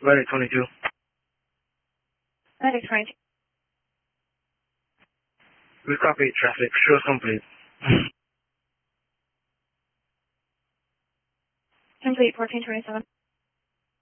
Medic 22. Medic 22. We copy traffic. Show us complete. Complete 1427.